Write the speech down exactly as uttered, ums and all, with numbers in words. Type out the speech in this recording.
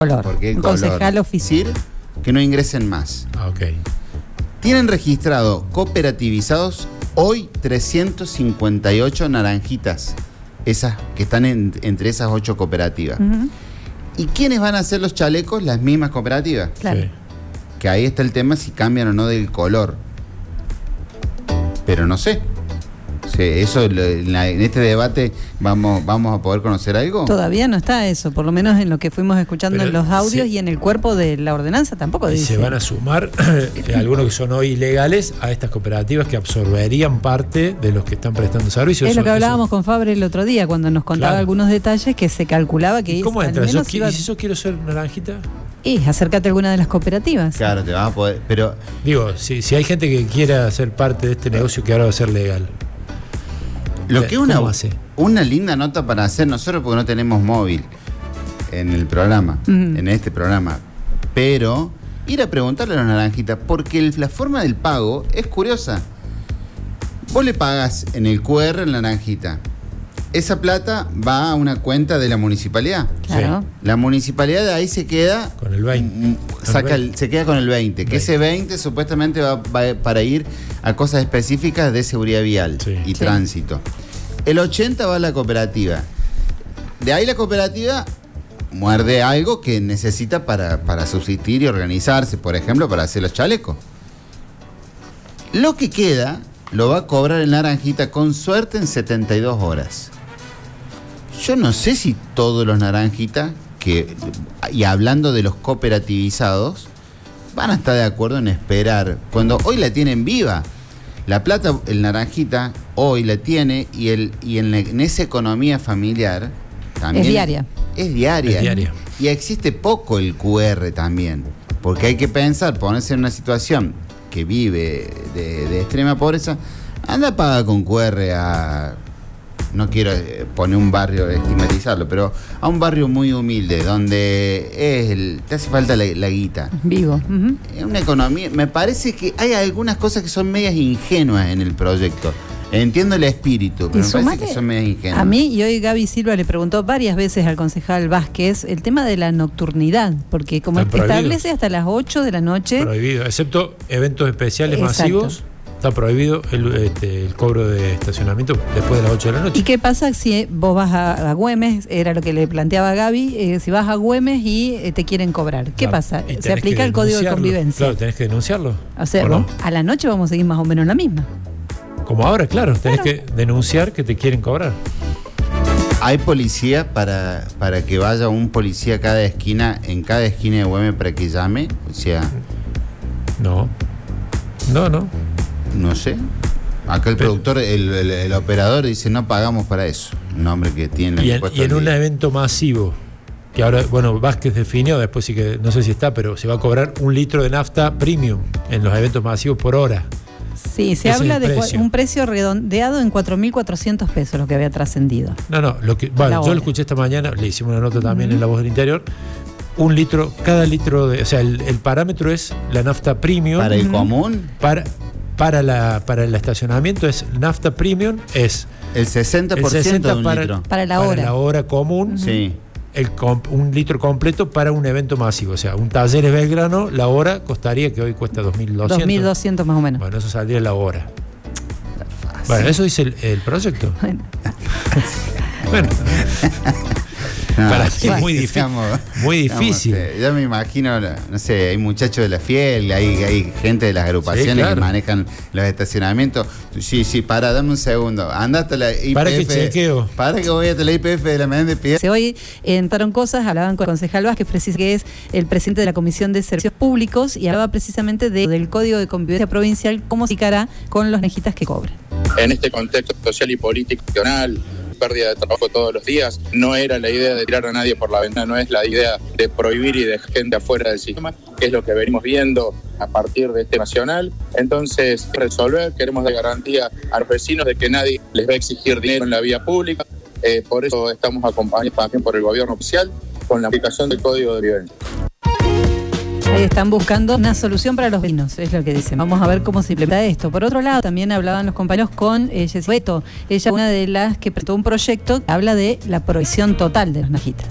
color. Porque el un color. concejal oficial. Decir que no ingresen más. Ah, ok. Tienen registrado cooperativizados hoy trescientas cincuenta y ocho naranjitas, esas que están en, entre esas ocho cooperativas. Uh-huh. ¿Y quiénes van a hacer los chalecos? Las mismas cooperativas. Claro. Sí. Que ahí está el tema si cambian o no del color. Pero no sé. Sí, eso en, la, en este debate vamos, vamos a poder conocer algo. Todavía no está eso, por lo menos en lo que fuimos escuchando Pero en los audios sí. y en el cuerpo de la ordenanza tampoco Y dice. se van a sumar eh, algunos que son hoy ilegales a estas cooperativas que absorberían parte de los que están prestando servicios. Es lo Eso- que hablábamos eso- con Fabre el otro día, cuando nos contaba Claro. algunos detalles que se calculaba que ¿Cómo al entras? Yo, menos qui- iba- ¿Y si yo quiero ser naranjita? Y acércate a alguna de las cooperativas. Claro, te vas a poder. Pero Digo, si, si hay gente que quiera ser parte de este negocio que ahora va a ser legal. lo que es una, ¿Cómo hace? una linda nota para hacer nosotros, porque no tenemos móvil en el programa, Ujú. en este programa, pero ir a preguntarle a los naranjitas, porque el- la forma del pago es curiosa. Vos le pagas en el Q R en la naranjita. Esa plata va a una cuenta de la municipalidad. Claro. La municipalidad de ahí se queda Con el veinte. mm, saca el- se queda con el veinte, que veinte. ese veinte supuestamente va, va para ir a cosas específicas de seguridad vial Sí. y Sí. tránsito. El ochenta va a la cooperativa. De ahí la cooperativa muerde algo que necesita para, para subsistir y organizarse, por ejemplo, para hacer los chalecos. Lo que queda lo va a cobrar el naranjita con suerte en setenta y dos horas. Yo no sé si todos los naranjitas, que, y hablando de los cooperativizados, van a estar de acuerdo en esperar. Cuando hoy la tienen viva, la plata, el naranjita, hoy la tiene y, el, y en, la- en esa economía familiar también. Es diaria. Es diaria. Es diaria. Y existe poco el Q R también. Porque hay que pensar, ponerse en una situación que vive de, de extrema pobreza, anda paga con Q R a... No quiero eh, poner un barrio, estigmatizarlo, pero a un barrio muy humilde, donde es el, te hace falta la, la guita. Vivo. Ujú. Es una economía, me parece que hay algunas cosas que son medias ingenuas en el proyecto. Entiendo el espíritu, pero Y me parece sumale que son medias ingenuas. a mí, y hoy Gaby Silva le preguntó varias veces al concejal Vázquez el tema de la nocturnidad, porque como Están prohibidos. establece hasta las ocho de la noche, Prohibido, excepto eventos especiales Exacto. masivos. Está prohibido el, este, el cobro de estacionamiento después de las ocho de la ¿y noche. qué pasa si vos vas a, a Güemes? Era lo que le planteaba Gaby, eh, si vas a Güemes y eh, te quieren cobrar. ¿Qué Claro, pasa? y Se tenés aplica que el código de denunciarlo. convivencia. Claro, tenés que denunciarlo. O sea, ¿o no? vos, a la noche vamos a seguir más o menos la misma. Como ahora, claro, tenés que denunciar que te quieren cobrar. ¿Hay policía para, para que vaya un policía a cada esquina, en cada esquina de Güemes para que llame? O sea, No. No, no. no sé. Acá el Pero- productor, el, el- el operador dice, no pagamos para eso. Un hombre que tiene... Y el en, puesto y en al un día. evento masivo, que ahora, bueno, Vázquez definió, después sí que no sé si está, pero se va a cobrar un litro de nafta premium en los eventos masivos por hora. Sí, se Ese habla es el de cua- precio. un precio redondeado en cuatro mil cuatrocientos pesos, lo que había trascendido. No, no, lo que, La bueno, yo hora. lo escuché esta mañana, le hicimos una nota también Ujú. en La Voz del Interior. Un litro, cada litro de, o sea, el, el parámetro es la nafta premium. Para el Ujú. común, Para, para, la, para el estacionamiento es nafta premium, es el sesenta por el ciento de un para, litro. Para la hora. la hora común, Sí. el com- un litro completo para un evento masivo. O sea, un Talleres Belgrano, la hora costaría, que hoy cuesta dos mil doscientos. dos mil doscientos más o menos. Bueno, eso saldría la hora. Bueno, eso dice el, el proyecto. Bueno. Bueno, No, para sí, mí es muy que difícil. seamos- Muy seamos, difícil. eh, yo me imagino, no sé, hay muchachos de la Fiel, hay, hay gente de las agrupaciones Sí, claro. que manejan los estacionamientos. Sí, sí, para, dame un segundo. Anda hasta la I P F. Para que chequeo. Para que voy hasta la I P F de la Menéndez Pidal. Se Hoy entraron cosas, hablaban con el concejal Vázquez, precis- que es el presidente de la Comisión de Servicios Públicos, y hablaba precisamente de- del Código de Convivencia Provincial, cómo se aplicará con los nejitas que cobren. En este contexto social y político nacional, pérdida de trabajo todos los días, no era la idea de tirar a nadie por la ventana, no es la idea de prohibir y de gente afuera del sistema, que es lo que venimos viendo a partir de este nacional. Entonces, resolver, queremos dar garantía a los vecinos de que nadie les va a exigir dinero en la vía pública, eh, por eso estamos acompañados también por el gobierno oficial con la aplicación del Código de Vivienda. Ahí están buscando una solución para los vecinos, es lo que dicen. Vamos a ver cómo se implementa esto. Por otro lado, también hablaban los compañeros con eh, Jessy Beto. Ella es una de las que presentó un proyecto que habla de la prohibición total de los najitas.